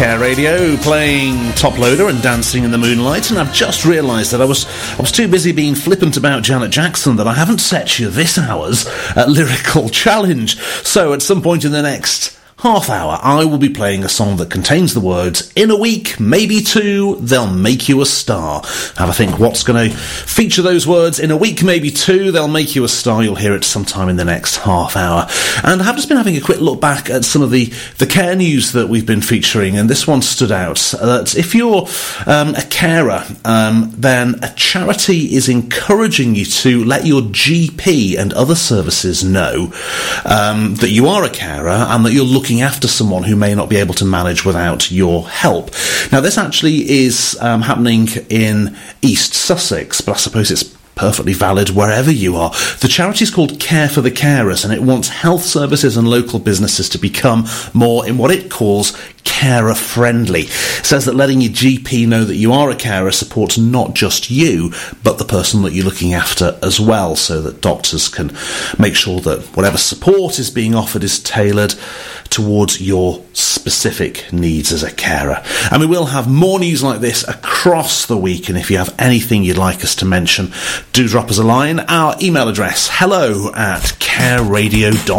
Care Radio, playing Top Loader and Dancing in the Moonlight, and I've just realised that I was too busy being flippant about Janet Jackson that I haven't set you this hour's lyrical challenge. So at some point in the next half hour, I will be playing a song that contains the words, in a week, maybe two, they'll make you a star. Have a think what's going to feature those words, in a week, maybe two, they'll make you a star. You'll hear it sometime in the next half hour. And I have just been having a quick look back at some of the care news that we've been featuring, and this one stood out, that if you're a carer, then a charity is encouraging you to let your GP and other services know that you are a carer and that you're looking after someone who may not be able to manage without your help. Now, this actually is happening in East Sussex, but I suppose it's perfectly valid wherever you are. The charity is called Care for the Carers, and it wants health services and local businesses to become more, in what it calls, carer friendly. It says that letting your GP know that you are a carer supports not just you, but the person that you're looking after as well, so that doctors can make sure that whatever support is being offered is tailored towards your specific needs as a carer. And we will have more news like this across the week, and if you have anything you'd like us to mention, do drop us a line. Our email address, hello@careradio.com.